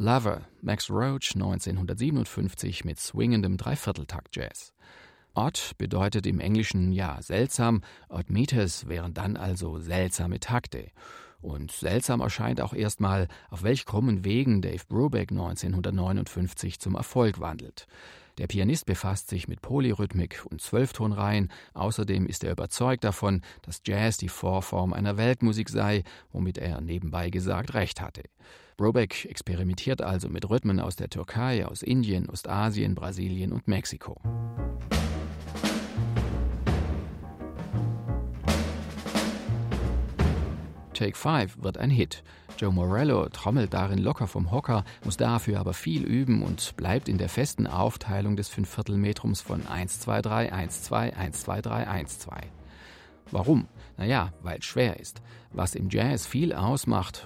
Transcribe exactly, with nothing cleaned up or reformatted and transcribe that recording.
Lover, Max Roach neunzehnhundertsiebenundfünfzig mit swingendem Dreivierteltakt-Jazz. Odd bedeutet im Englischen ja seltsam, odd meters wären dann also seltsame Takte. Und seltsam erscheint auch erstmal, auf welch krummen Wegen Dave Brubeck neunzehnhundertneunundfünfzig zum Erfolg wandelt. Der Pianist befasst sich mit Polyrhythmik und Zwölftonreihen. Außerdem ist er überzeugt davon, dass Jazz die Vorform einer Weltmusik sei, womit er nebenbei gesagt recht hatte. Brubeck experimentiert also mit Rhythmen aus der Türkei, aus Indien, Ostasien, Brasilien und Mexiko. Take Five wird ein Hit. Joe Morello trommelt darin locker vom Hocker, muss dafür aber viel üben und bleibt in der festen Aufteilung des Fünfviertelmetrums von eins zwei drei eins zwei eins zwei drei eins zwei. Warum? Naja, weil es schwer ist. Was im Jazz viel ausmacht